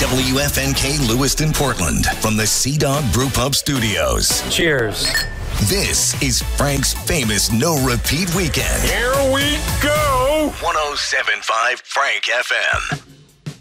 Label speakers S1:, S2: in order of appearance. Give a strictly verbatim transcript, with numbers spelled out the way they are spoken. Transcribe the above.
S1: W F N K Lewiston, Portland, from the Sea Dog Brew Pub Studios.
S2: Cheers.
S1: This is Frank's famous No Repeat Weekend.
S3: Here we go.
S1: one oh seven point five Frank F M.